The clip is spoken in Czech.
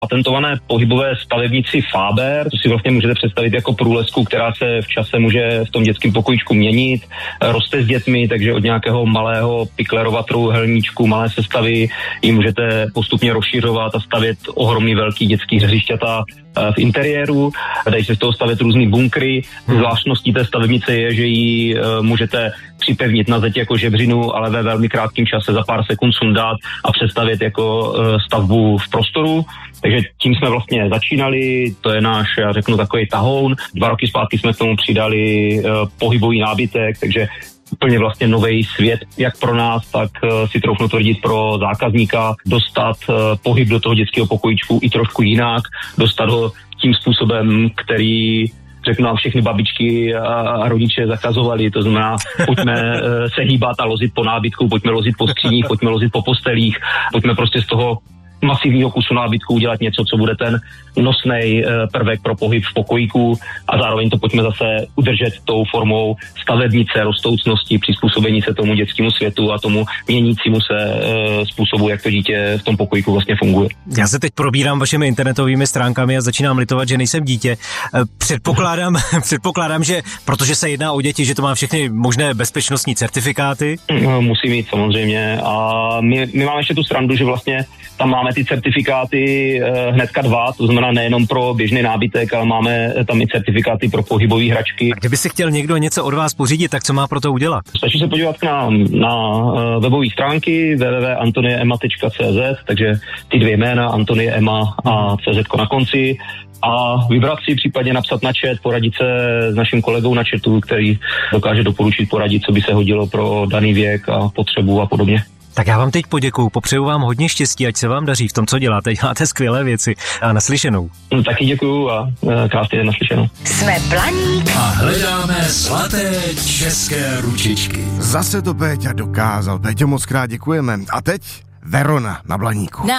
Patentované pohybové stavebnici Faber, to si vlastně můžete představit jako průlesku, která se v čase může v tom dětském pokojíčku měnit, roste s dětmi, takže od nějakého malého piklerova trojúhelníčku, malé sestavy ji můžete postupně rozšiřovat a stavět ohromný velký dětský hřišťata v interiéru, dají se z toho stavět různý bunkry. Zvláštností té stavebnice je, že ji můžete připevnit na zeď jako žebřinu, ale ve velmi krátkém čase za pár sekund sundat a přestavět jako stavbu v prostoru. Takže tím jsme vlastně začínali, to je náš, já řeknu, takový tahoun. 2 roky zpátky jsme k tomu přidali pohybový nábytek, takže úplně vlastně nový svět, jak pro nás, tak si troufnu tvrdit pro zákazníka, dostat pohyb do toho dětského pokojíčku i trošku jinak, dostat ho tím způsobem, který řeknu nám všechny babičky a rodiče zakazovali, to znamená, pojďme se hýbat a lozit po nábytku, pojďme lozit po skříních, pojďme lozit po postelích, pojďme prostě z toho masivního kusu nábytku udělat něco, co bude ten nosnej prvek pro pohyb v pokojíku a zároveň to pojďme zase udržet tou formou stavebnice, rostoucnosti, přizpůsobení se tomu dětskému světu a tomu měnícímu se způsobu, jak to dítě v tom pokojíku vlastně funguje. Já se teď probírám vašimi internetovými stránkami a začínám litovat, že nejsem dítě. Předpokládám, že protože se jedná o děti, že to má všechny možné bezpečnostní certifikáty. Musí mít samozřejmě a my máme ještě tu srandu, že vlastně tam máme ty certifikáty hnedka 2, to znamená nejenom pro běžný nábytek, ale máme tam i certifikáty pro pohybové hračky. A kdyby si chtěl někdo něco od vás pořídit, tak co má pro to udělat? Stačí se podívat na webové stránky www.antonieema.cz, takže ty 2 jména, Antonie Ema a CZ na konci, a vybrat si, případně napsat na chat, poradit se s naším kolegou na chatu, který dokáže doporučit, poradit, co by se hodilo pro daný věk a potřebu a podobně. Tak já vám teď poděkuju, popřeju vám hodně štěstí, ať se vám daří v tom, co děláte. Děláte skvělé věci a naslyšenou. Taky děkuju a krásný den, naslyšenou. Jsme Blaník a hledáme zlaté české ručičky. Zase to Péťa dokázal. Péťo, moc krát děkujeme. A teď Verona na Blaníku.